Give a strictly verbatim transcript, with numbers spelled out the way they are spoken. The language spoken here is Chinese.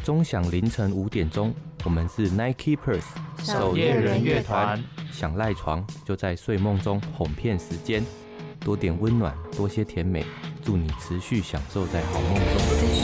钟响凌晨五点钟，我们是 Night Keepers 守夜人乐团。 想赖床就在睡梦中哄骗时间，多点温暖，多些甜美，祝你持续享受在好梦中。